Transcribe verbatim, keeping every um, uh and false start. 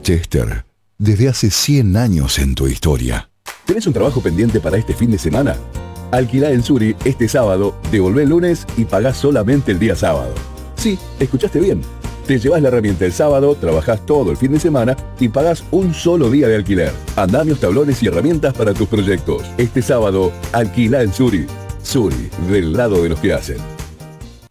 Chester, desde hace cien años en tu historia. ¿Tenés un trabajo pendiente para este fin de semana? Alquilá en Suri este sábado, devolvé el lunes y pagás solamente el día sábado. Sí, escuchaste bien. Te llevas la herramienta el sábado, trabajás todo el fin de semana y pagás un solo día de alquiler. Andamios, tablones y herramientas para tus proyectos. Este sábado, alquilá en Suri. Suri, del lado de los que hacen.